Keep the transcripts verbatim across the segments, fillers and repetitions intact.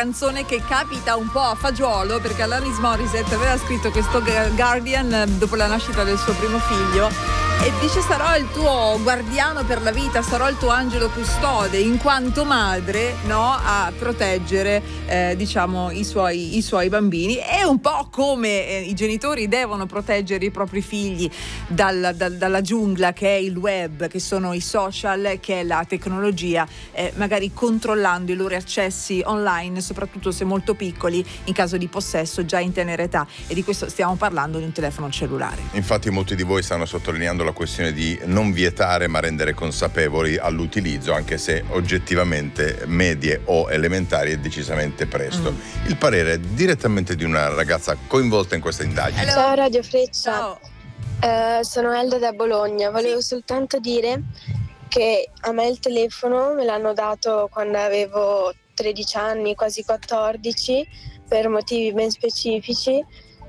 canzone che capita un po' a fagiolo, perché Alanis Morissette aveva scritto questo Guardian dopo la nascita del suo primo figlio e dice: sarò il tuo guardiano per la vita, sarò il tuo angelo custode, in quanto madre, no, a proteggere eh, diciamo i suoi, i suoi bambini. È un po' come eh, i genitori devono proteggere i propri figli dal, dal, dalla giungla che è il web, che sono i social, che è la tecnologia, eh, magari controllando i loro accessi online, soprattutto se molto piccoli, in caso di possesso già in tenera età. E di questo stiamo parlando di un telefono cellulare. Infatti molti di voi stanno sottolineando la questione di non vietare ma rendere consapevoli all'utilizzo, anche se oggettivamente medie o elementari è decisamente presto. Mm. Il parere è direttamente di una ragazza coinvolta in questa indagine. Hello. Ciao Radio Freccia. Ciao. Uh, sono Elda da Bologna. Volevo sì. soltanto dire che a me il telefono me l'hanno dato quando avevo tredici anni, quasi quattordici, per motivi ben specifici.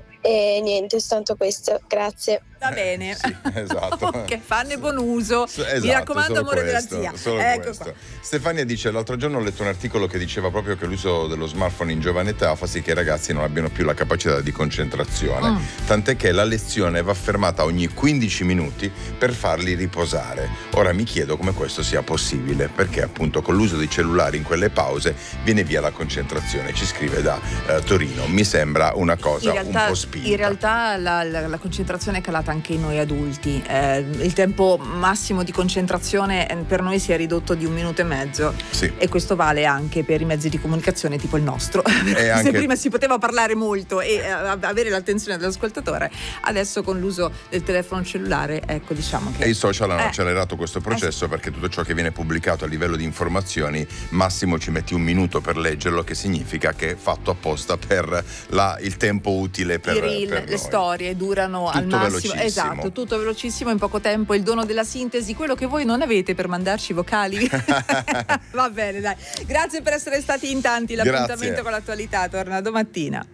E niente, soltanto questo, grazie. Va bene, eh, sì, esatto. Che fanne buon uso. Esatto, mi raccomando, amore questo, della zia. Solo ecco questo. Qua. Stefania dice: l'altro giorno ho letto un articolo che diceva proprio che l'uso dello smartphone in giovane età fa sì che i ragazzi non abbiano più la capacità di concentrazione, mm. tant'è che la lezione va fermata ogni quindici minuti per farli riposare. Ora mi chiedo come questo sia possibile, perché appunto con l'uso dei cellulari in quelle pause viene via la concentrazione. Ci scrive da eh, Torino. Mi sembra una cosa realtà, un po' spinta. In realtà la, la, la concentrazione è calata anche in noi adulti. Eh, il tempo massimo di concentrazione per noi si è ridotto di un minuto e mezzo, sì. e questo vale anche per i mezzi di comunicazione tipo il nostro. E anche... Se prima si poteva parlare molto e eh, avere l'attenzione dell'ascoltatore, adesso con l'uso del telefono cellulare, ecco, diciamo che e i social hanno eh. accelerato questo processo, eh. perché tutto ciò che viene pubblicato a livello di informazioni massimo ci metti un minuto per leggerlo, che significa che è fatto apposta per la, il tempo utile per, I reel, per le noi. Storie durano tutto al massimo, velocissimo. esatto, tutto velocissimo, in poco tempo, il dono della sintesi, quello che voi non avete per mandarci vocali. Va bene, dai, grazie per essere stati in tanti. L'appuntamento Grazie. con l'attualità torna domattina.